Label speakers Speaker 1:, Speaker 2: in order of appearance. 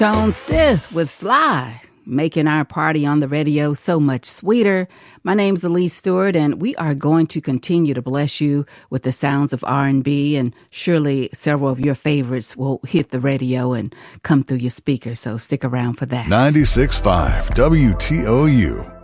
Speaker 1: Tone Stith with Fly, making our party on the radio so much sweeter. My name's Elise Stewart, and we are going to continue to bless you with the sounds of R&B, and surely several of your favorites will hit the radio and come through your speakers, so stick around for that.
Speaker 2: 96.5 WTOU.